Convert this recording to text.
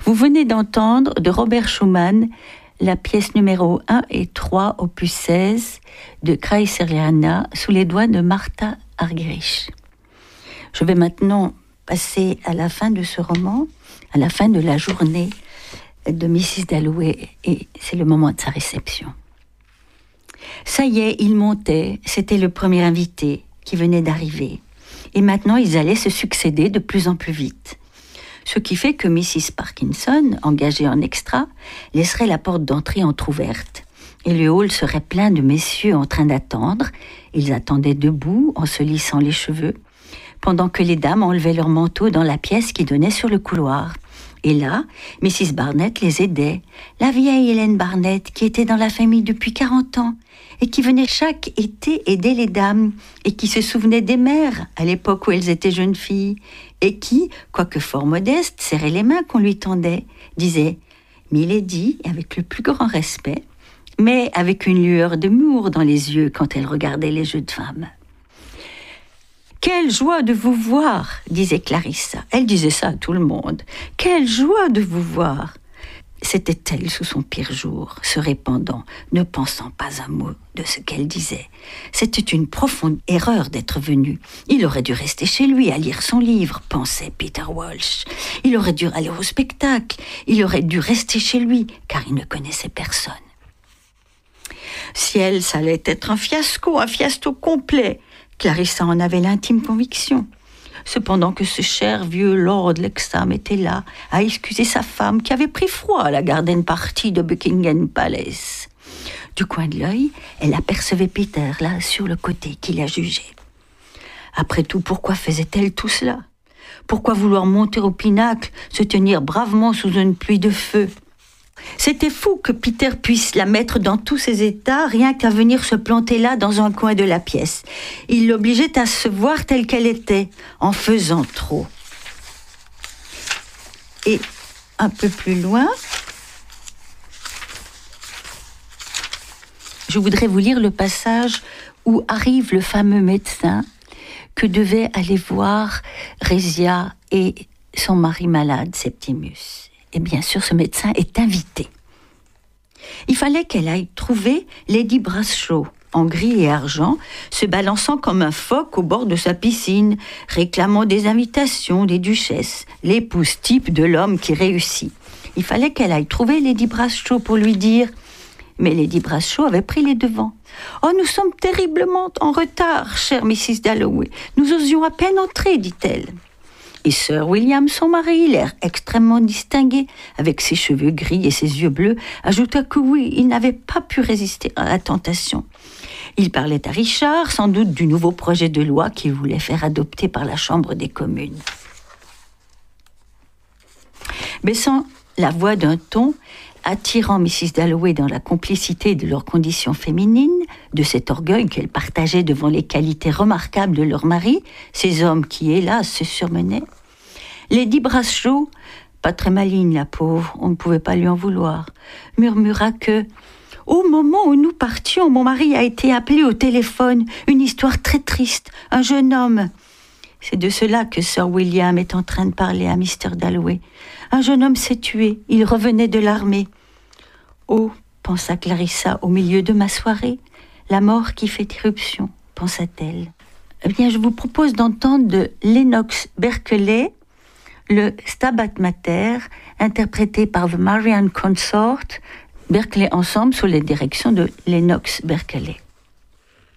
Vous venez d'entendre de Robert Schumann la pièce numéro 1 et 3, opus 16 de Kreiseriana sous les doigts de Martha Argerich. Je vais maintenant passer à la fin de ce roman, à la fin de la journée de Mrs. Dalloway, et c'est le moment de sa réception. Ça y est, il montait, c'était le premier invité qui venait d'arriver. Et maintenant, ils allaient se succéder de plus en plus vite. Ce qui fait que Mrs. Parkinson, engagée en extra, laisserait la porte d'entrée entr'ouverte. Et le hall serait plein de messieurs en train d'attendre. Ils attendaient debout, en se lissant les cheveux, pendant que les dames enlevaient leurs manteaux dans la pièce qui donnait sur le couloir. Et là, Mrs. Barnett les aidait. La vieille Hélène Barnett, qui était dans la famille depuis 40 ans, et qui venait chaque été aider les dames, et qui se souvenait des mères, à l'époque où elles étaient jeunes filles, et qui, quoique fort modeste, serrait les mains qu'on lui tendait, disait « Milady » avec le plus grand respect, mais avec une lueur d'humour dans les yeux quand elle regardait les jeux de femmes. « Quelle joie de vous voir !» disait Clarissa. Elle disait ça à tout le monde. « Quelle joie de vous voir !» C'était elle sous son pire jour, se répandant, ne pensant pas un mot de ce qu'elle disait. C'était une profonde erreur d'être venu. Il aurait dû rester chez lui à lire son livre, pensait Peter Walsh. Il aurait dû aller au spectacle. Il aurait dû rester chez lui, car il ne connaissait personne. Si elle, ça allait être un fiasco complet. Clarissa en avait l'intime conviction. Cependant que ce cher vieux Lord Lexham était là, à excuser sa femme qui avait pris froid à la garden party de Buckingham Palace. Du coin de l'œil, elle apercevait Peter là, sur le côté, qui la jugeait. Après tout, pourquoi faisait-elle tout cela ? Pourquoi vouloir monter au pinacle, se tenir bravement sous une pluie de feu ? C'était fou que Peter puisse la mettre dans tous ses états, rien qu'à venir se planter là dans un coin de la pièce. Il l'obligeait à se voir telle qu'elle était, en faisant trop. Et un peu plus loin, je voudrais vous lire le passage où arrive le fameux médecin que devaient aller voir Résia et son mari malade, Septimus. Et bien sûr, ce médecin est invité. Il fallait qu'elle aille trouver Lady Bradshaw, en gris et argent, se balançant comme un phoque au bord de sa piscine, réclamant des invitations des duchesses, l'épouse type de l'homme qui réussit. Il fallait qu'elle aille trouver Lady Bradshaw pour lui dire... Mais Lady Bradshaw avait pris les devants. « Oh, nous sommes terriblement en retard, chère Mrs. Dalloway. Nous osions à peine entrer, dit-elle. » Et Sir William, son mari, l'air extrêmement distingué, avec ses cheveux gris et ses yeux bleus, ajouta que oui, il n'avait pas pu résister à la tentation. Il parlait à Richard, sans doute du nouveau projet de loi qu'il voulait faire adopter par la Chambre des communes. Baissant la voix d'un ton, attirant Mrs. Dalloway dans la complicité de leurs conditions féminines, de cet orgueil qu'elle partageait devant les qualités remarquables de leur mari, ces hommes qui, hélas, se surmenaient, Lady Bradshaw, pas très maligne la pauvre, on ne pouvait pas lui en vouloir, murmura que, au moment où nous partions, mon mari a été appelé au téléphone, une histoire très triste, un jeune homme. C'est de cela que Sir William est en train de parler à Mr. Dalloway. Un jeune homme s'est tué, il revenait de l'armée. Oh, pensa Clarissa au milieu de ma soirée, la mort qui fait irruption, pensa-t-elle. Eh bien, je vous propose d'entendre de Lennox Berkeley, le Stabat Mater, interprété par The Marian Consort, Berkeley Ensemble sous la direction de Lennox Berkeley.